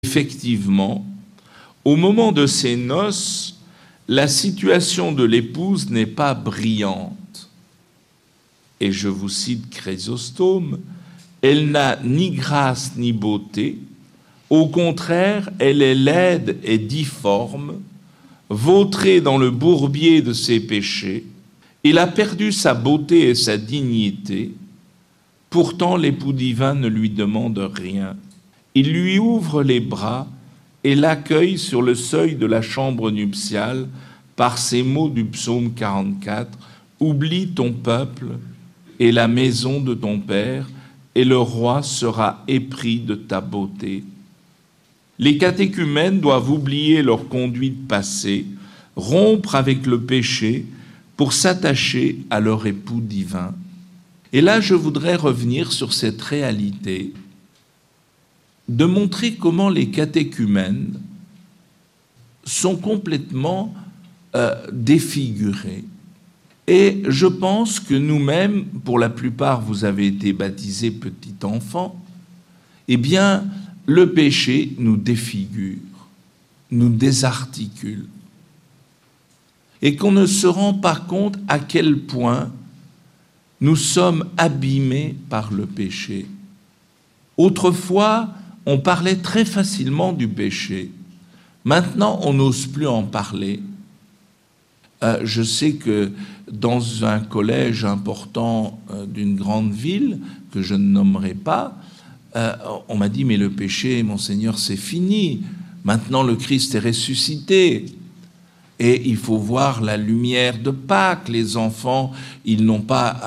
Effectivement, au moment de ces noces, la situation de l'épouse n'est pas brillante. Et je vous cite Chrysostome, elle n'a ni grâce ni beauté, au contraire, elle est laide et difforme, vautrée dans le bourbier de ses péchés, il a perdu sa beauté et sa dignité, pourtant l'époux divin ne lui demande rien. Il lui ouvre les bras et l'accueille sur le seuil de la chambre nuptiale par ces mots du psaume 44, « Oublie ton peuple et la maison de ton père, et le roi sera épris de ta beauté. » Les catéchumènes doivent oublier leur conduite passée, rompre avec le péché pour s'attacher à leur époux divin. Et là, je voudrais revenir sur cette réalité de montrer comment les catéchumènes sont complètement défigurés. Et je pense que nous-mêmes, pour la plupart, vous avez été baptisés petit enfant, eh bien, le péché nous défigure, nous désarticule. Et qu'on ne se rend pas compte à quel point nous sommes abîmés par le péché. Autrefois, on parlait très facilement du péché. Maintenant, on n'ose plus en parler. Je sais que dans un collège important d'une grande ville, que je ne nommerai pas, on m'a dit, mais le péché, monseigneur, c'est fini. Maintenant, le Christ est ressuscité. Et il faut voir la lumière de Pâques. Les enfants, ils ne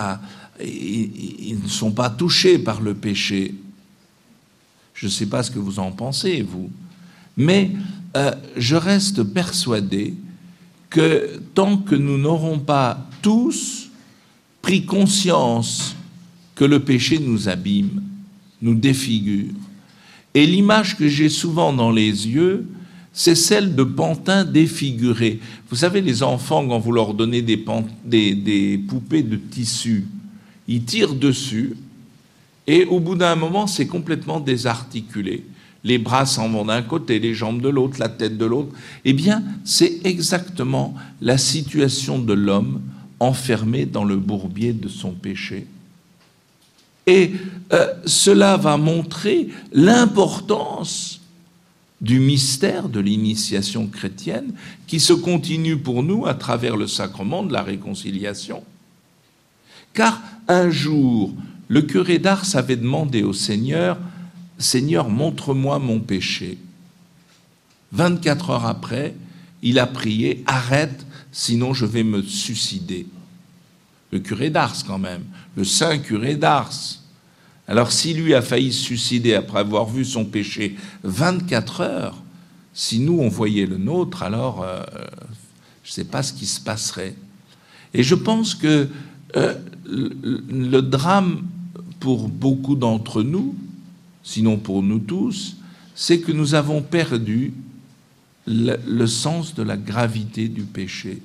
sont pas touchés par le péché. Je ne sais pas ce que vous en pensez, vous. Mais je reste persuadé que tant que nous n'aurons pas tous pris conscience que le péché nous abîme, nous défigure, et l'image que j'ai souvent dans les yeux, c'est celle de pantins défigurés. Vous savez, les enfants, quand vous leur donnez des poupées de tissu, ils tirent dessus, et au bout d'un moment, c'est complètement désarticulé. Les bras s'en vont d'un côté, les jambes de l'autre, la tête de l'autre. Eh bien, c'est exactement la situation de l'homme enfermé dans le bourbier de son péché. Et cela va montrer l'importance du mystère de l'initiation chrétienne qui se continue pour nous à travers le sacrement de la réconciliation. Car un jour, le curé d'Ars avait demandé au Seigneur, « Seigneur, montre-moi mon péché ». 24 heures après, il a prié, « Arrête, sinon je vais me suicider ». Le curé d'Ars quand même, le saint curé d'Ars. Alors si lui a failli se suicider après avoir vu son péché 24 heures, si nous on voyait le nôtre, alors je ne sais pas ce qui se passerait. Et je pense que le drame pour beaucoup d'entre nous, sinon pour nous tous, c'est que nous avons perdu le sens de la gravité du péché.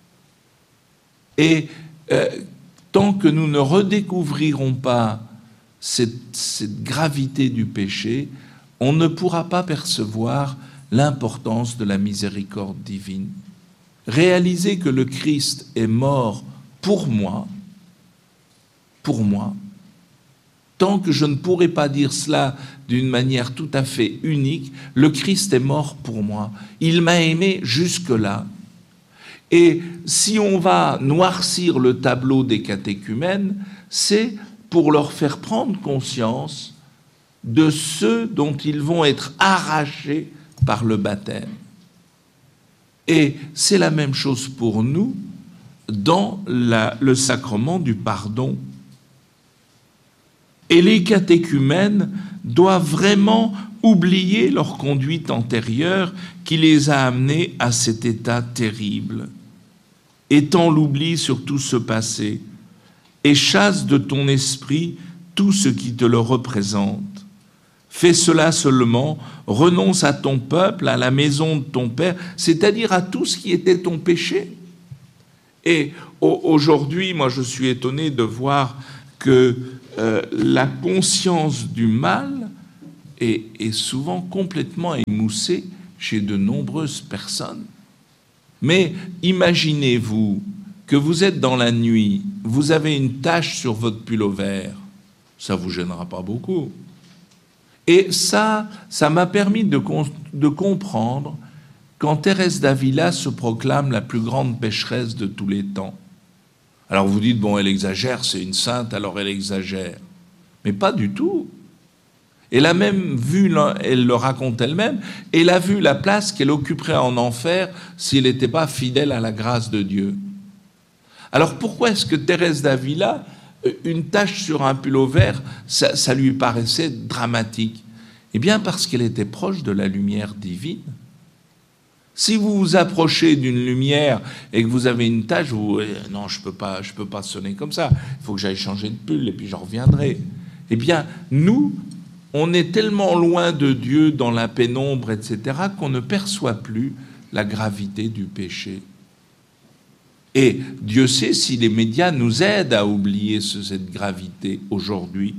Et tant que nous ne redécouvrirons pas cette gravité du péché, on ne pourra pas percevoir l'importance de la miséricorde divine. Réaliser que le Christ est mort pour moi, tant que je ne pourrai pas dire cela d'une manière tout à fait unique, le Christ est mort pour moi. Il m'a aimé jusque-là. Et si on va noircir le tableau des catéchumènes, c'est pour leur faire prendre conscience de ceux dont ils vont être arrachés par le baptême. Et c'est la même chose pour nous dans le sacrement du pardon. Et les catéchumènes doivent vraiment oublier leur conduite antérieure qui les a amenés à cet état terrible. Étends l'oubli sur tout ce passé et chasse de ton esprit tout ce qui te le représente. Fais cela seulement, renonce à ton peuple, à la maison de ton père, c'est-à-dire à tout ce qui était ton péché. Et aujourd'hui, moi je suis étonné de voir que la conscience du mal est souvent complètement émoussé chez de nombreuses personnes. Mais imaginez-vous que vous êtes dans la nuit, vous avez une tache sur votre pull-over, ça ne vous gênera pas beaucoup. Et ça m'a permis de comprendre quand Thérèse d'Avila se proclame la plus grande pécheresse de tous les temps. Alors vous dites, bon, elle exagère, c'est une sainte, alors elle exagère. Mais pas du tout. Elle a même vu, elle le raconte elle-même, elle a vu la place qu'elle occuperait en enfer si elle n'était pas fidèle à la grâce de Dieu. Alors pourquoi est-ce que Thérèse d'Avila, une tache sur un pull-over, ça lui paraissait dramatique? Eh bien parce qu'elle était proche de la lumière divine. Si vous vous approchez d'une lumière et que vous avez une tache, vous non, je peux pas sonner comme ça. Il faut que j'aille changer de pull et puis je reviendrai. Eh bien, nous, on est tellement loin de Dieu dans la pénombre, etc., qu'on ne perçoit plus la gravité du péché. Et Dieu sait si les médias nous aident à oublier cette gravité aujourd'hui.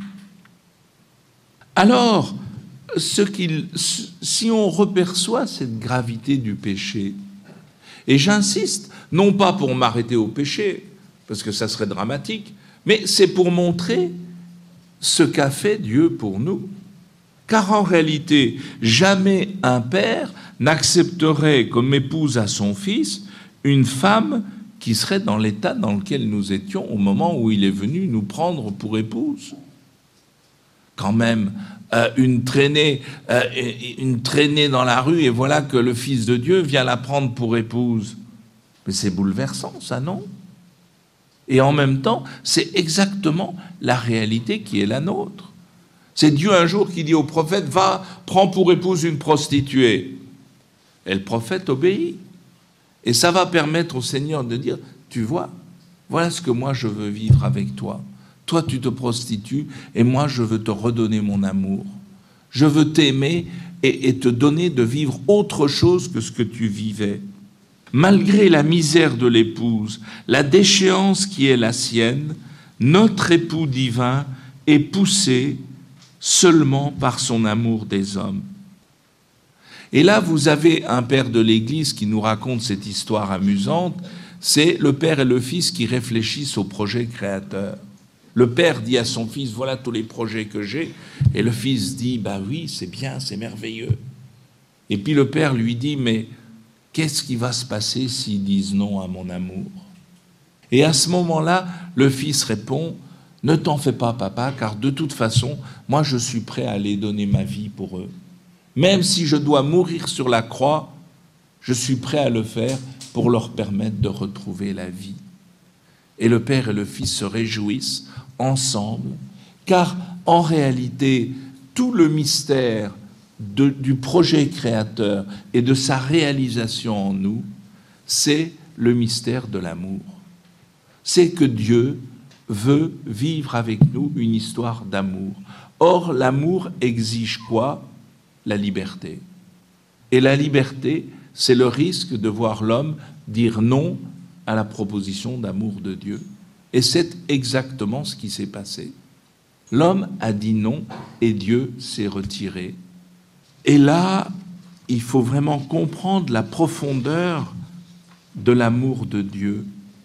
Alors, si on reperçoit cette gravité du péché, et j'insiste, non pas pour m'arrêter au péché, parce que ça serait dramatique, mais c'est pour montrer ce qu'a fait Dieu pour nous. Car en réalité, jamais un père n'accepterait comme épouse à son fils une femme qui serait dans l'état dans lequel nous étions au moment où il est venu nous prendre pour épouse. Quand même, une traînée dans la rue et voilà que le Fils de Dieu vient la prendre pour épouse. Mais c'est bouleversant, ça, non? Et en même temps, c'est exactement la réalité qui est la nôtre. C'est Dieu un jour qui dit au prophète, va, prends pour épouse une prostituée. Et le prophète obéit. Et ça va permettre au Seigneur de dire, tu vois, voilà ce que moi je veux vivre avec toi. Toi, tu te prostitues et moi, je veux te redonner mon amour. Je veux t'aimer et te donner de vivre autre chose que ce que tu vivais. Malgré la misère de l'épouse, la déchéance qui est la sienne, notre époux divin est poussé seulement par son amour des hommes. Et là, vous avez un père de l'Église qui nous raconte cette histoire amusante. C'est le père et le fils qui réfléchissent au projet créateur. Le père dit à son fils, voilà tous les projets que j'ai. Et le fils dit, bah oui, c'est bien, c'est merveilleux. Et puis le père lui dit, mais qu'est-ce qui va se passer s'ils disent non à mon amour? Et à ce moment-là, le fils répond, ne t'en fais pas, papa, car de toute façon, moi je suis prêt à aller donner ma vie pour eux. Même si je dois mourir sur la croix, je suis prêt à le faire pour leur permettre de retrouver la vie. Et le père et le fils se réjouissent ensemble, car en réalité, tout le mystère du projet créateur et de sa réalisation en nous, c'est le mystère de l'amour. C'est que Dieu veut vivre avec nous une histoire d'amour. Or, l'amour exige quoi? La liberté. Et la liberté, c'est le risque de voir l'homme dire non à la proposition d'amour de Dieu. Et c'est exactement ce qui s'est passé. L'homme a dit non et Dieu s'est retiré. Et là, il faut vraiment comprendre la profondeur de l'amour de Dieu.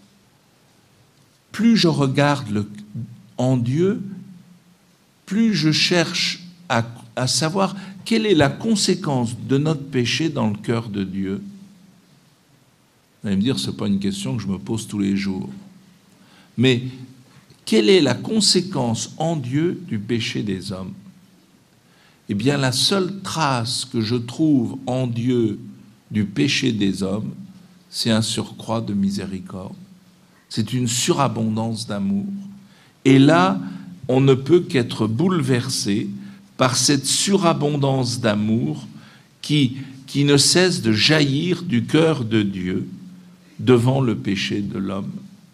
Plus je regarde en Dieu, plus je cherche à savoir quelle est la conséquence de notre péché dans le cœur de Dieu. Vous allez me dire, ce n'est pas une question que je me pose tous les jours. Mais quelle est la conséquence en Dieu du péché des hommes? Eh bien, la seule trace que je trouve en Dieu du péché des hommes, c'est un surcroît de miséricorde. C'est une surabondance d'amour. Et là, on ne peut qu'être bouleversé par cette surabondance d'amour qui ne cesse de jaillir du cœur de Dieu devant le péché de l'homme.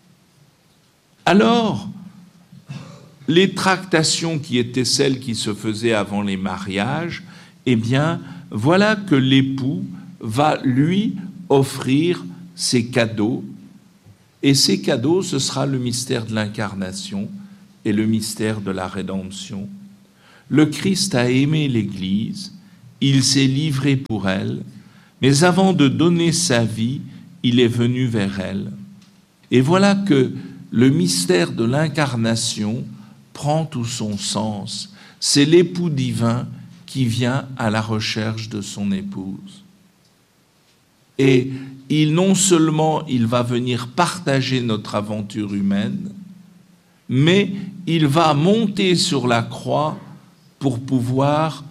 Alors, les tractations qui étaient celles qui se faisaient avant les mariages, eh bien, voilà que l'époux va lui offrir ses cadeaux, et ces cadeaux, ce sera le mystère de l'incarnation et le mystère de la rédemption. Le Christ a aimé l'Église, il s'est livré pour elle, mais avant de donner sa vie, il est venu vers elle. Et voilà que le mystère de l'incarnation prend tout son sens. C'est l'époux divin qui vient à la recherche de son épouse. Et non seulement il va venir partager notre aventure humaine, mais il va monter sur la croix pour pouvoir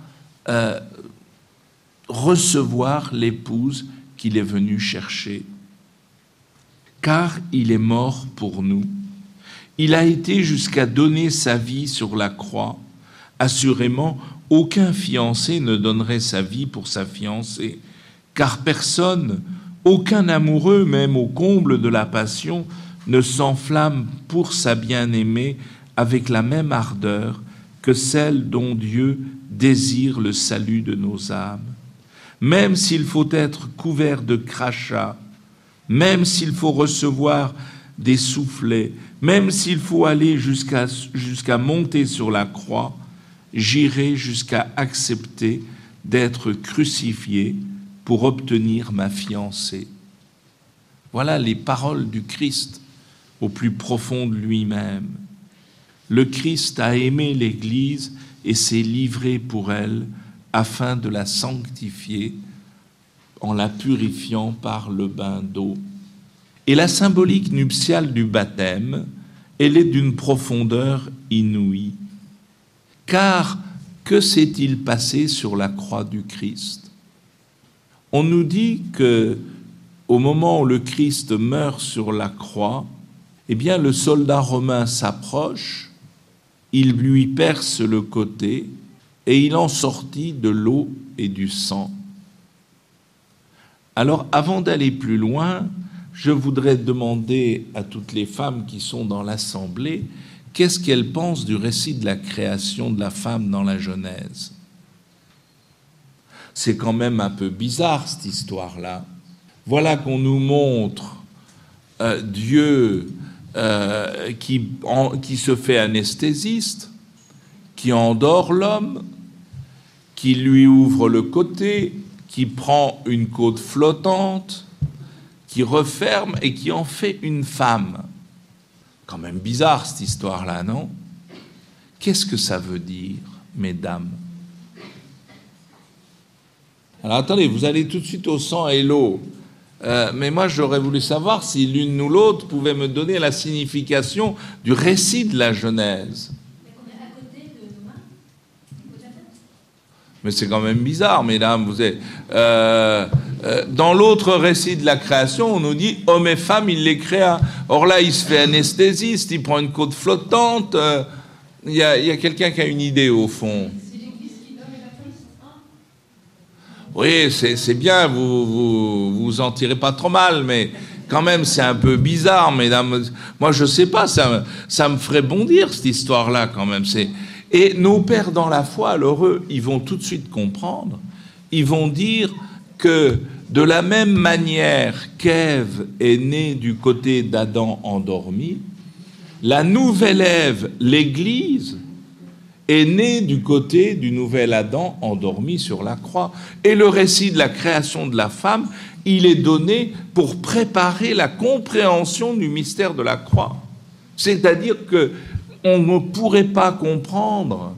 recevoir l'épouse qu'il est venu chercher. Car il est mort pour nous. Il a été jusqu'à donner sa vie sur la croix. Assurément, aucun fiancé ne donnerait sa vie pour sa fiancée, car personne, aucun amoureux, même au comble de la passion, ne s'enflamme pour sa bien-aimée avec la même ardeur que celle dont Dieu désire le salut de nos âmes. Même s'il faut être couvert de crachats, même s'il faut recevoir des soufflets, même s'il faut aller jusqu'à monter sur la croix, j'irai jusqu'à accepter d'être crucifié pour obtenir ma fiancée. Voilà les paroles du Christ au plus profond de lui-même. Le Christ a aimé l'Église et s'est livré pour elle afin de la sanctifier en la purifiant par le bain d'eau. Et la symbolique nuptiale du baptême, elle est d'une profondeur inouïe. Car que s'est-il passé sur la croix du Christ? On nous dit que au moment où le Christ meurt sur la croix, eh bien le soldat romain s'approche, il lui perce le côté et il en sortit de l'eau et du sang. Alors, avant d'aller plus loin, je voudrais demander à toutes les femmes qui sont dans l'assemblée, qu'est-ce qu'elles pensent du récit de la création de la femme dans la Genèse? C'est quand même un peu bizarre, cette histoire-là. Voilà qu'on nous montre Dieu qui se fait anesthésiste, qui endort l'homme, qui lui ouvre le côté, qui prend une côte flottante, qui referme et qui en fait une femme. Quand même bizarre cette histoire-là, non? Qu'est-ce que ça veut dire, mesdames? Alors attendez, vous allez tout de suite au sang et l'eau. Mais moi j'aurais voulu savoir si l'une ou l'autre pouvait me donner la signification du récit de la Genèse. Mais c'est quand même bizarre, mesdames. Vous êtes, dans l'autre récit de la création, on nous dit « Homme et femme, il les créa ». Or là, il se fait anesthésiste, il prend une côte flottante. Il y a quelqu'un qui a une idée, au fond. C'est l'Église qui donne la Christ, hein ? Oui, c'est bien, vous en tirez pas trop mal, mais quand même, c'est un peu bizarre, mesdames. Moi, je sais pas, ça me ferait bondir, cette histoire-là, quand même. Et nos pères dans la foi, alors eux, ils vont tout de suite comprendre. Ils vont dire que de la même manière qu'Ève est née du côté d'Adam endormi, la nouvelle Ève, l'Église, est née du côté du nouvel Adam endormi sur la croix. Et le récit de la création de la femme, il est donné pour préparer la compréhension du mystère de la croix. C'est-à-dire que on ne pourrait pas comprendre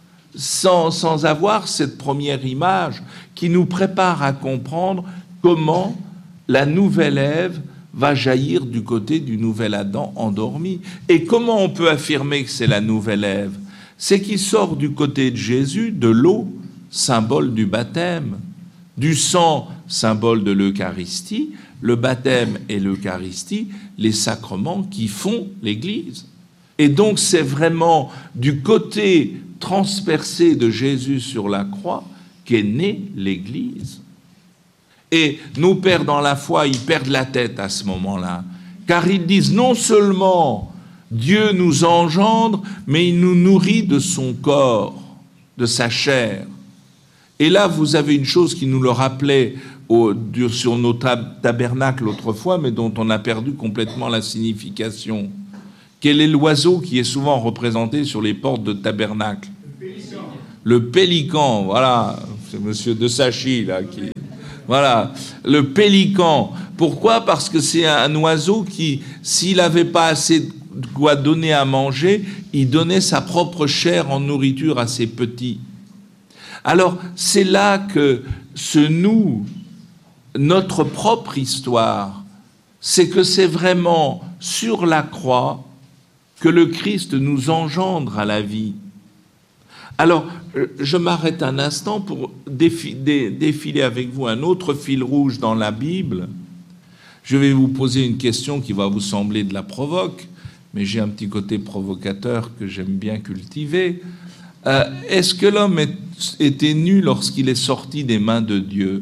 sans avoir cette première image qui nous prépare à comprendre comment la nouvelle Ève va jaillir du côté du nouvel Adam endormi. Et comment on peut affirmer que c'est la nouvelle Ève? C'est qu'il sort du côté de Jésus, de l'eau, symbole du baptême, du sang, symbole de l'Eucharistie, le baptême et l'Eucharistie, les sacrements qui font l'Église. Et donc c'est vraiment du côté transpercé de Jésus sur la croix qu'est née l'Église. Et nos pères dans la foi, ils perdent la tête à ce moment-là, car ils disent non seulement Dieu nous engendre, mais il nous nourrit de son corps, de sa chair. Et là, vous avez une chose qui nous le rappelait sur nos tabernacles autrefois, mais dont on a perdu complètement la signification. Quel est l'oiseau qui est souvent représenté sur les portes de tabernacle? le pélican, voilà, c'est monsieur de Sachy, là, qui... Voilà, le pélican. Pourquoi? Parce que c'est un oiseau qui, s'il n'avait pas assez de quoi donner à manger, il donnait sa propre chair en nourriture à ses petits. Alors, c'est là que se noue notre propre histoire. C'est que c'est vraiment sur la croix que le Christ nous engendre à la vie. Alors, je m'arrête un instant pour défiler avec vous un autre fil rouge dans la Bible. Je vais vous poser une question qui va vous sembler de la provoque, mais j'ai un petit côté provocateur que j'aime bien cultiver. Est-ce que l'homme était nu lorsqu'il est sorti des mains de Dieu?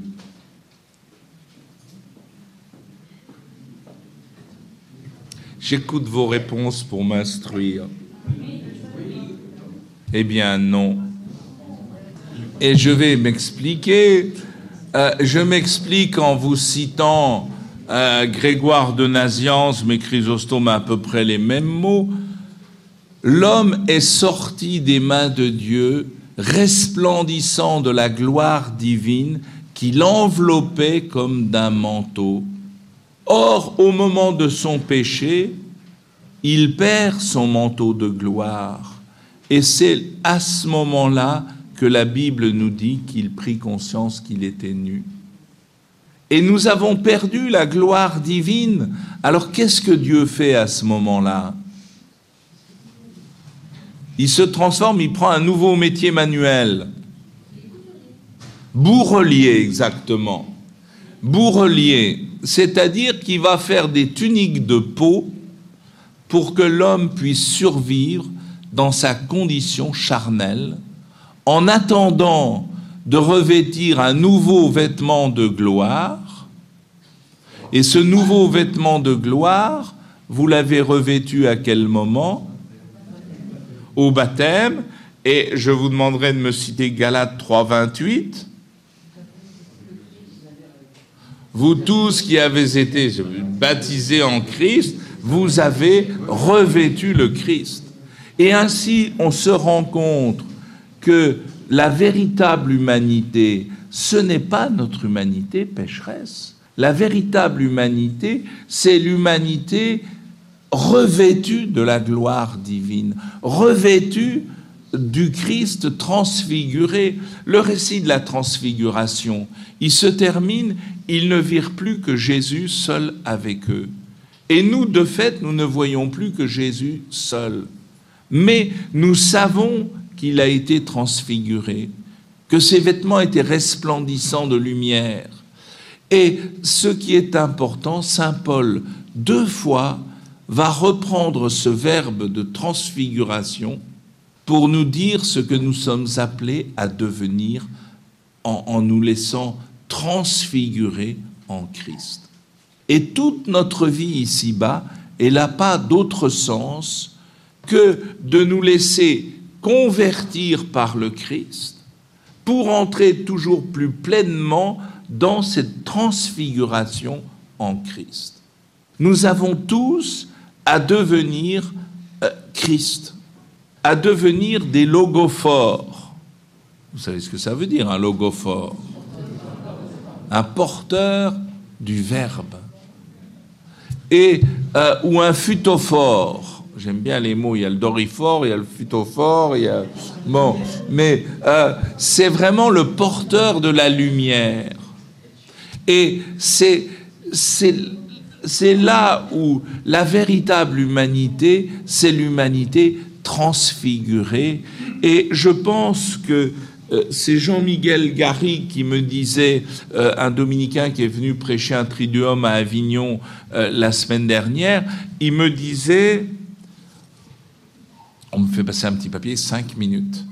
J'écoute vos réponses pour m'instruire. Eh bien, non. Et je vais m'expliquer. Je m'explique en vous citant Grégoire de Nazianze, mais Chrysostome a à peu près les mêmes mots. L'homme est sorti des mains de Dieu, resplendissant de la gloire divine qui l'enveloppait comme d'un manteau. Or, au moment de son péché, il perd son manteau de gloire. Et c'est à ce moment-là que la Bible nous dit qu'il prit conscience qu'il était nu. Et nous avons perdu la gloire divine. Alors qu'est-ce que Dieu fait à ce moment-là? Il se transforme, il prend un nouveau métier manuel. Bourrelier, exactement. Bourrelier, c'est-à-dire qu'il va faire des tuniques de peau pour que l'homme puisse survivre dans sa condition charnelle, en attendant de revêtir un nouveau vêtement de gloire. Et ce nouveau vêtement de gloire, vous l'avez revêtu à quel moment? Au baptême. Et je vous demanderai de me citer Galates 3,28. Vous tous qui avez été baptisés en Christ, vous avez revêtu le Christ. Et ainsi, on se rend compte que la véritable humanité, ce n'est pas notre humanité pécheresse. La véritable humanité, c'est l'humanité revêtue de la gloire divine, revêtue du Christ transfiguré. Le récit de la transfiguration, il se termine, ils ne virent plus que Jésus seul avec eux. Et nous, de fait, nous ne voyons plus que Jésus seul. Mais nous savons qu'il a été transfiguré, que ses vêtements étaient resplendissants de lumière. Et ce qui est important, saint Paul, 2 fois, va reprendre ce verbe de transfiguration pour nous dire ce que nous sommes appelés à devenir en nous laissant transfigurer en Christ. Et toute notre vie ici-bas, elle n'a pas d'autre sens que de nous laisser convertir par le Christ pour entrer toujours plus pleinement dans cette transfiguration en Christ. Nous avons tous à devenir Christ, à devenir des logophores. Vous savez ce que ça veut dire, un logophore? Un porteur du Verbe. Et, ou un phytophore. J'aime bien les mots, il y a le doriphore, il y a le phytophore, il y a... Bon, mais c'est vraiment le porteur de la lumière. Et c'est là où la véritable humanité, c'est l'humanité transfigurée. Et je pense que c'est Jean-Miguel Garrigue qui me disait, un dominicain qui est venu prêcher un triduum à Avignon la semaine dernière, il me disait... On me fait passer un petit papier, 5 minutes.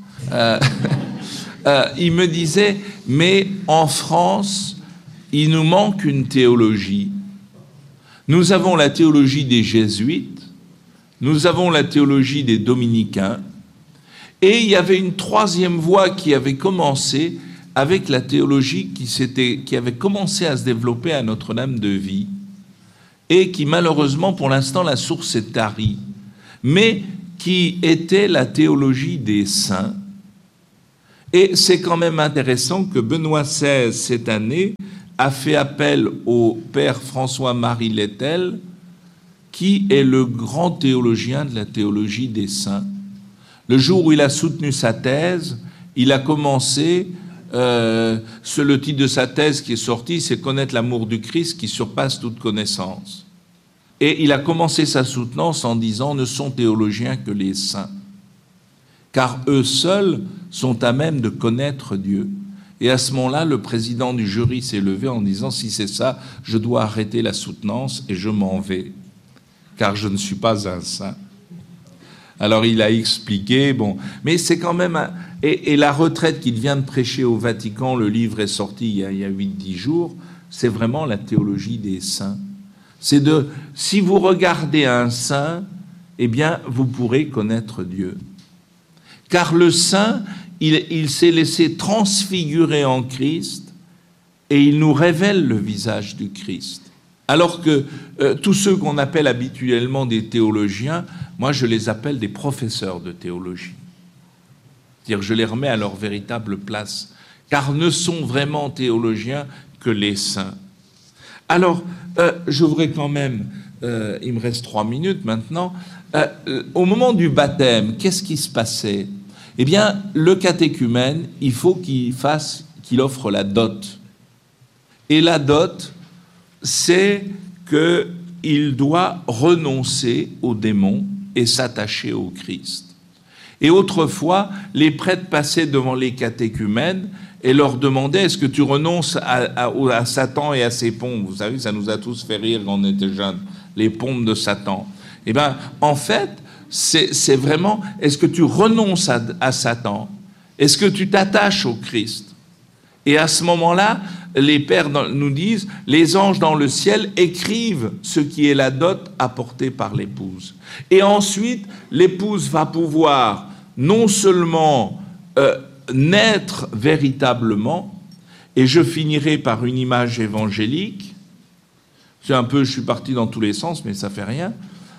Il me disait, mais en France, il nous manque une théologie. Nous avons la théologie des jésuites, nous avons la théologie des dominicains, et il y avait une 3e voie qui avait commencé avec la théologie qui avait commencé à se développer à Notre-Dame de Vie, et qui malheureusement, pour l'instant, la source est tarie, mais qui était la théologie des saints. Et c'est quand même intéressant que Benoît XVI, cette année, a fait appel au père François-Marie Lettel, qui est le grand théologien de la théologie des saints. Le jour où il a soutenu sa thèse, il a commencé, le titre de sa thèse qui est sorti, c'est « Connaître l'amour du Christ qui surpasse toute connaissance ». Et il a commencé sa soutenance en disant « Ne sont théologiens que les saints ». Car eux seuls sont à même de connaître Dieu. Et à ce moment-là, le président du jury s'est levé en disant « Si c'est ça, je dois arrêter la soutenance et je m'en vais, car je ne suis pas un saint. » Alors il a expliqué, bon, mais c'est quand même... Et la retraite qu'il vient de prêcher au Vatican, le livre est sorti il y a 8-10 jours, c'est vraiment la théologie des saints. C'est de... Si vous regardez un saint, eh bien, vous pourrez connaître Dieu. Car le saint, il s'est laissé transfigurer en Christ et il nous révèle le visage du Christ. Alors que tous ceux qu'on appelle habituellement des théologiens, moi je les appelle des professeurs de théologie. C'est-à-dire je les remets à leur véritable place, car ne sont vraiment théologiens que les saints. Alors, je voudrais quand même, il me reste 3 minutes maintenant, au moment du baptême, qu'est-ce qui se passait ? Eh bien, le catéchumène, il faut qu'il offre la dot. Et la dot, c'est qu'il doit renoncer aux démons et s'attacher au Christ. Et autrefois, les prêtres passaient devant les catéchumènes et leur demandaient « Est-ce que tu renonces à Satan et à ses pompes ?» Vous savez, ça nous a tous fait rire quand on était jeunes, les pompes de Satan. Eh bien, en fait, c'est vraiment, est-ce que tu renonces à Satan? Est-ce que tu t'attaches au Christ? Et à ce moment-là, les pères nous disent, les anges dans le ciel écrivent ce qui est la dot apportée par l'épouse. Et ensuite, l'épouse va pouvoir non seulement naître véritablement, et je finirai par une image évangélique, c'est un peu, je suis parti dans tous les sens, mais ça fait rien.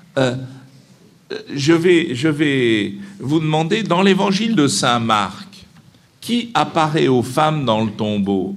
Je vais vous demander, dans l'évangile de saint Marc, qui apparaît aux femmes dans le tombeau?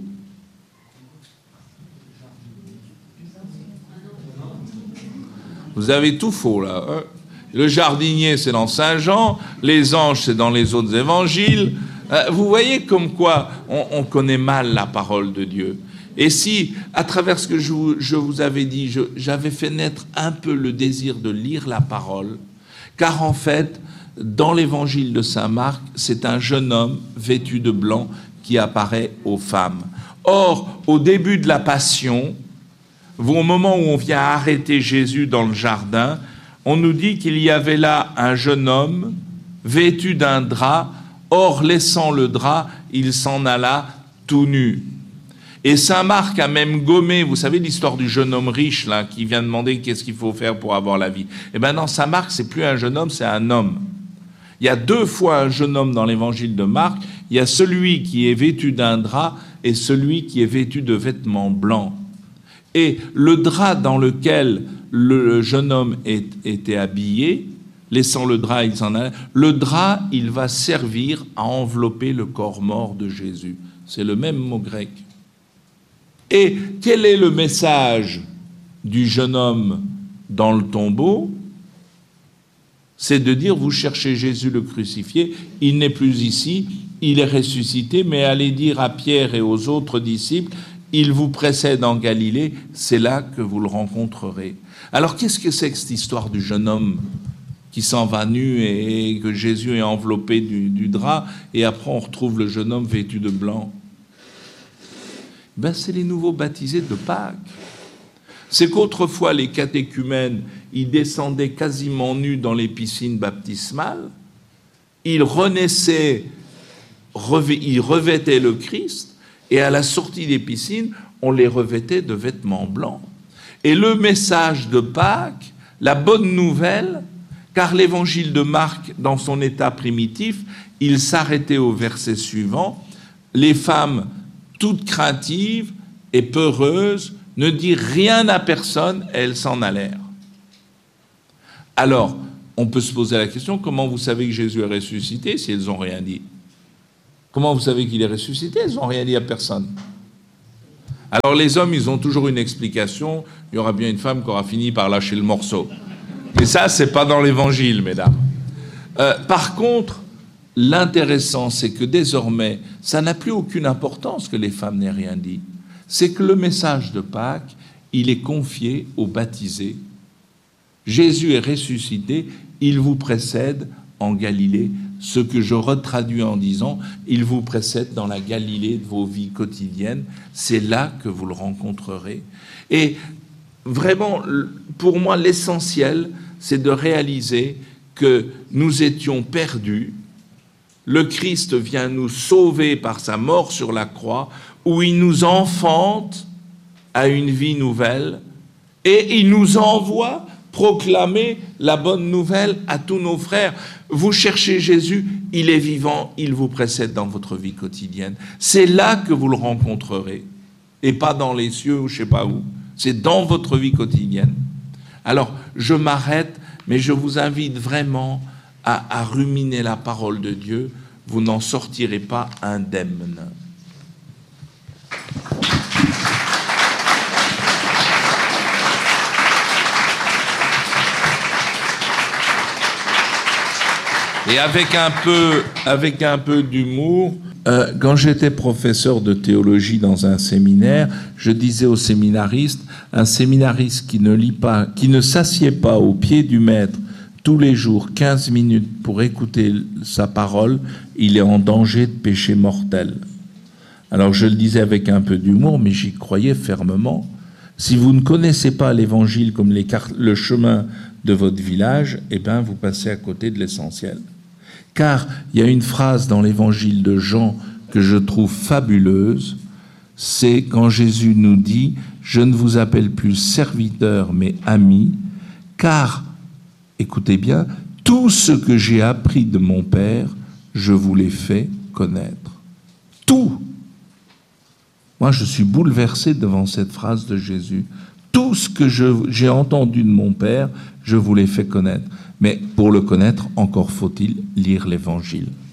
Vous avez tout faux, là. Hein? Le jardinier, c'est dans Saint Jean, les anges, c'est dans les autres évangiles. Vous voyez comme quoi on connaît mal la parole de Dieu. Et si, à travers ce que je vous avais dit, j'avais fait naître un peu le désir de lire la parole, car en fait, dans l'évangile de saint Marc, c'est un jeune homme vêtu de blanc qui apparaît aux femmes. Or, au début de la Passion, au moment où on vient arrêter Jésus dans le jardin, on nous dit qu'il y avait là un jeune homme vêtu d'un drap. Or, laissant le drap, il s'en alla tout nu. Et saint Marc a même gommé, vous savez l'histoire du jeune homme riche là, qui vient demander qu'est-ce qu'il faut faire pour avoir la vie. Eh bien dans saint Marc, c'est plus un jeune homme, c'est un homme. Il y a 2 fois un jeune homme dans l'évangile de Marc. Il y a celui qui est vêtu d'un drap et celui qui est vêtu de vêtements blancs. Et le drap dans lequel le jeune homme était habillé, laissant le drap, il s'en allait. Le drap, il va servir à envelopper le corps mort de Jésus. C'est le même mot grec. Et quel est le message du jeune homme dans le tombeau? C'est de dire, vous cherchez Jésus le crucifié, il n'est plus ici, il est ressuscité, mais allez dire à Pierre et aux autres disciples, il vous précède en Galilée, c'est là que vous le rencontrerez. Alors qu'est-ce que c'est que cette histoire du jeune homme qui s'en va nu et que Jésus est enveloppé du drap, et après on retrouve le jeune homme vêtu de blanc? Ben, c'est les nouveaux baptisés de Pâques. C'est qu'autrefois, les catéchumènes, ils descendaient quasiment nus dans les piscines baptismales, ils renaissaient, ils revêtaient le Christ, et à la sortie des piscines, on les revêtait de vêtements blancs. Et le message de Pâques, la bonne nouvelle, car l'évangile de Marc, dans son état primitif, il s'arrêtait au verset suivant, les femmes toutes craintives et peureuses, ne dirent rien à personne, et elles s'en allèrent. Alors, on peut se poser la question, comment vous savez que Jésus est ressuscité si elles n'ont rien dit? Comment vous savez qu'il est ressuscité? Ils n'ont rien dit à personne. Alors les hommes, ils ont toujours une explication. Il y aura bien une femme qui aura fini par lâcher le morceau. Et ça, c'est pas dans l'Évangile, mesdames. Par contre, l'intéressant, c'est que désormais, ça n'a plus aucune importance que les femmes n'aient rien dit. C'est que le message de Pâques, il est confié aux baptisés. Jésus est ressuscité, il vous précède en Galilée. Ce que je retraduis en disant, il vous précède dans la Galilée de vos vies quotidiennes. C'est là que vous le rencontrerez. Et vraiment, pour moi, l'essentiel, c'est de réaliser que nous étions perdus. Le Christ vient nous sauver par sa mort sur la croix, où il nous enfante à une vie nouvelle et il nous envoie proclamer la bonne nouvelle à tous nos frères. Vous cherchez Jésus, il est vivant, il vous précède dans votre vie quotidienne. C'est là que vous le rencontrerez, et pas dans les cieux ou je ne sais pas où. C'est dans votre vie quotidienne. Alors, je m'arrête, mais je vous invite vraiment à ruminer la parole de Dieu. Vous n'en sortirez pas indemne. Et avec un peu d'humour, quand j'étais professeur de théologie dans un séminaire, je disais aux séminaristes, un séminariste qui ne lit pas, qui ne s'assied pas au pied du maître tous les jours 15 minutes pour écouter sa parole, il est en danger de péché mortel. Alors je le disais avec un peu d'humour, mais j'y croyais fermement. Si vous ne connaissez pas l'Évangile comme le chemin de votre village, eh bien vous passez à côté de l'essentiel. Car il y a une phrase dans l'Évangile de Jean que je trouve fabuleuse, c'est quand Jésus nous dit « Je ne vous appelle plus serviteur, mais ami, car, écoutez bien, tout ce que j'ai appris de mon Père, je vous l'ai fait connaître. » Tout. Moi, je suis bouleversé devant cette phrase de Jésus. Tout ce que j'ai entendu de mon Père, je vous l'ai fait connaître. Mais pour le connaître, encore faut-il lire l'Évangile.